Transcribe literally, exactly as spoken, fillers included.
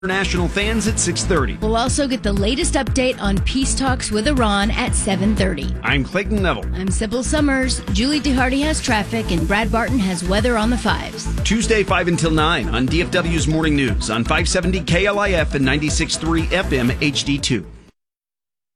International fans at six thirty. We'll also get the latest update on peace talks with Iran at seven thirty. I'm Clayton Neville. I'm Sybil Summers. Julie DeHardy has traffic, and Brad Barton has weather on the fives. Tuesday, five until nine on D F W's Morning News on five seventy K L I F and ninety-six point three F M H D two.